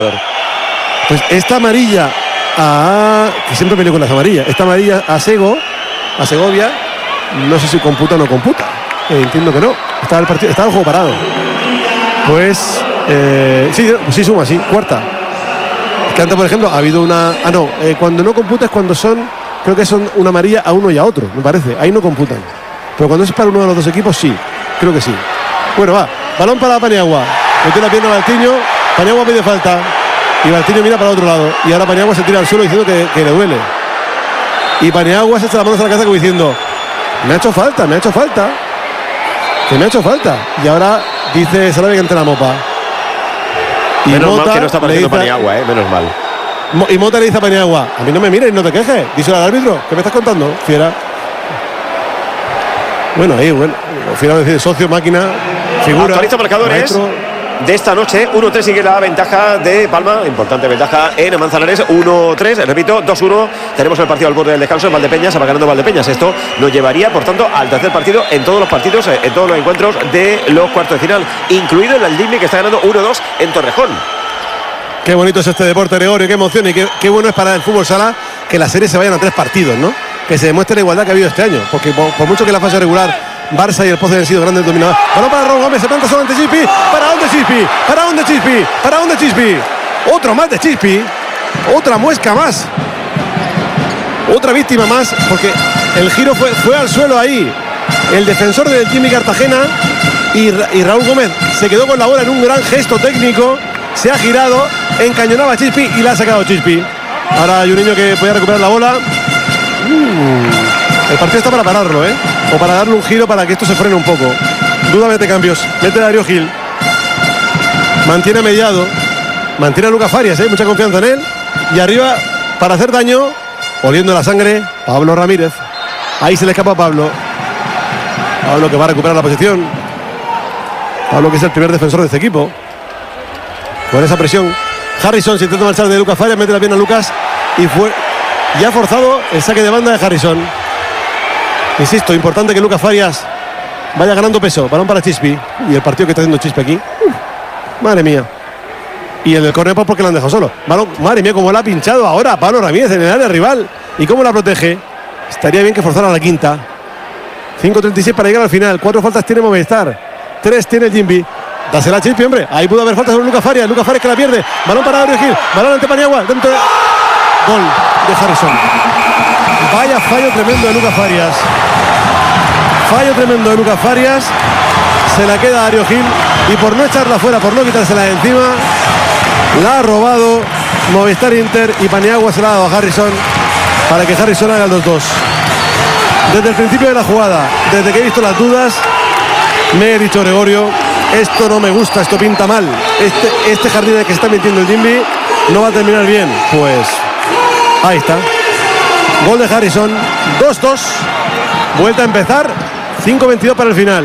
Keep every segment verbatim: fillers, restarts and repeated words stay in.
Pues esta amarilla a... que siempre peleo con las amarillas. Esta amarilla a Sego, a Segovia, no sé si computa o no computa. Eh, entiendo que no. Estaba el partido, estaba el juego parado. Pues eh, sí, sí suma, sí, cuarta. Es que antes, por ejemplo, ha habido una... Ah, no, eh, cuando no computa es cuando son... Creo que son una amarilla a uno y a otro, me parece. Ahí no computan. Pero cuando es para uno de los dos equipos, sí. Creo que sí. Bueno, va. Balón para Paniagua. Mete la pierna a Valtiño. Paniagua pide falta. Y Valtiño mira para el otro lado. Y ahora Paniagua se tira al suelo diciendo que, que le duele. Y Paniagua se echa las manos a la cabeza como diciendo: me ha hecho falta, me ha hecho falta. Que me ha hecho falta. Y ahora dice Sarabia que ante la mopa. Y menos Mota mal que no está apareciendo Paniagua, eh, menos mal. Y Mota le dice a Paniagua: a mí no me mires, no te quejes. Díselo al árbitro, ¿qué me estás contando, fiera? Bueno, ahí, bueno, fiera decir socio, máquina, figura. Actualiza marcadores maestro de esta noche. uno tres sigue la ventaja de Palma, importante ventaja en Manzanares. uno tres, repito, dos uno. Tenemos el partido al borde del descanso en Valdepeñas, se va ganando Valdepeñas. Esto nos llevaría, por tanto, al tercer partido en todos los partidos, en todos los encuentros de los cuartos de final, incluido el Aldimbi, que está ganando uno dos en Torrejón. Qué bonito es este deporte, Gregorio, qué emoción y qué, qué bueno es para el fútbol sala que las series se vayan a tres partidos, ¿no? Que se demuestre la igualdad que ha habido este año, porque por, por mucho que la fase regular Barça y el Pozo han sido grandes dominadores. Balón para Raúl Gómez, se planta solo ante Chispi. ¿Para dónde Chispi? ¿Para dónde Chispi? ¿Para dónde Chispi? Otro más de Chispi. Otra muesca más. Otra víctima más, porque el giro fue, fue al suelo ahí. El defensor del Jimmy Cartagena y, y Raúl Gómez se quedó con la bola en un gran gesto técnico. Se ha girado, encañonaba a Chispi y la ha sacado Chispi. Ahora hay un niño que puede recuperar la bola. Uh, el partido está para pararlo, ¿eh? O para darle un giro para que esto se frene un poco. Duda mete cambios. Mete a Darío Gil. Mantiene a Mellado. Mantiene a Lucas Farias, ¿eh? Mucha confianza en él. Y arriba, para hacer daño, oliendo la sangre, Pablo Ramírez. Ahí se le escapa a Pablo. Pablo que va a recuperar la posición. Pablo que es el primer defensor de este equipo. Con esa presión, Harrison se intenta marchar de Lucas Farias, mete la pierna a Lucas y fue ya ha forzado el saque de banda de Harrison. Insisto, importante que Lucas Farias vaya ganando peso. Balón para Chispi. Y el partido que está haciendo Chispi aquí. Uh, madre mía. Y el del córner pues porque lo han dejado solo. Balón, madre mía, cómo la ha pinchado ahora Pablo Ramírez en el área rival. Y cómo la protege. Estaría bien que forzara la quinta. cinco treinta y seis para llegar al final. Cuatro faltas tiene Movistar. Tres tiene el Jimby. Dásela a Chispi, hombre. Ahí pudo haber falta sobre Lucas Farias. Lucas Farias que la pierde. Balón para Darío Gil. Balón ante Paniagua. Dentro de... Gol de Harrison. Vaya fallo tremendo de Lucas Farias. Fallo tremendo de Lucas Farias. Se la queda Darío Gil. Y por no echarla fuera, por no quitársela de encima, la ha robado Movistar Inter. Y Paniagua se la ha dado a Harrison para que Harrison haga el dos dos. Desde el principio de la jugada, desde que he visto las dudas, me he dicho, Gregorio, esto no me gusta, esto pinta mal. Este, este jardín en el que se está metiendo el Jimby no va a terminar bien. Pues ahí está. Gol de Harrison. dos dos. Vuelta a empezar. cinco veintidós para el final.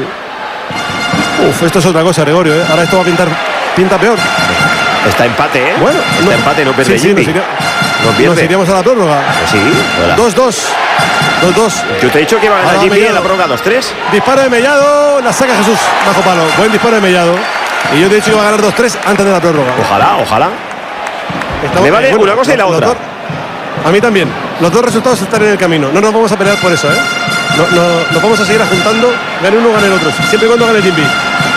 Uf, esto es otra cosa, Gregorio, ¿eh? Ahora esto va a pintar, pinta peor. Está empate, ¿eh? Bueno, está no, empate, no pierde sí, sí, Jimmy. Nos, iría, no pierde. Nos iríamos a la prórroga. Pues sí, dos dos. dos dos. Yo te he dicho que iba a ganar Jimmy en la prórroga dos tres. Disparo de Mellado, la saca Jesús bajo palo. Buen disparo de Mellado. Y yo te he dicho que iba a ganar dos tres antes de la prórroga. Ojalá, ojalá. Estamos, Me vale bueno, una cosa y la otra. Dos, a mí también. Los dos resultados están en el camino. No nos vamos a pelear por eso, ¿eh? No, no, nos vamos a seguir ajuntando. Gane uno, gane el otro. Siempre y cuando gane el Jimby.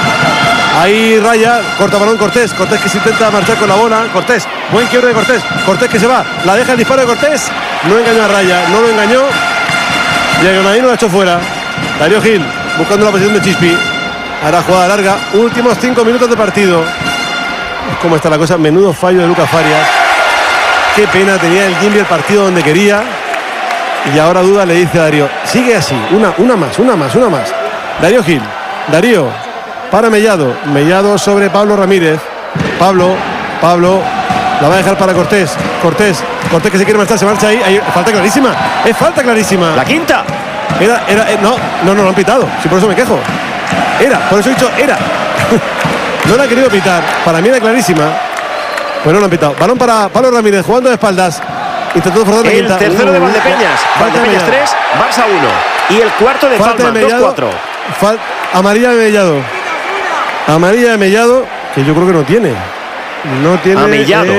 Ahí raya, corta balón Cortés. Cortés que se intenta marchar con la bola. Cortés, buen quiebre de Cortés. Cortés que se va. La deja el disparo de Cortés. No engañó a Raya, no lo engañó. Y el granadino lo ha hecho fuera. Darío Gil buscando la posición de Chispi. Ahora jugada larga. Últimos cinco minutos de partido. ¿Cómo está la cosa? Menudo fallo de Lucas Farias. Qué pena, tenía el Jimby el partido donde quería. Y ahora duda, le dice a Darío: sigue así, una, una más, una más, una más. Darío Gil, Darío, para Mellado. Mellado sobre Pablo Ramírez. Pablo, Pablo, la va a dejar para Cortés. Cortés, Cortés que se quiere marchar, se marcha ahí. Hay falta clarísima, es falta clarísima. La quinta. Era, era, eh, no, no, no lo han pitado, si por eso me quejo. Era, por eso he dicho, era. No la ha querido pitar, para mí era clarísima. Pues no lo han pitado. Balón para Pablo Ramírez, jugando de espaldas. Intentó forzar la el quinta. tercero uh, de Valdepeñas. Valdepeñas tres, Barça uno. Y el cuarto de falta Palma, de Mellado, dos cuatro. Fal, amarilla de Mellado. Amarilla de Mellado, que yo creo que no tiene. No tiene. Amellado.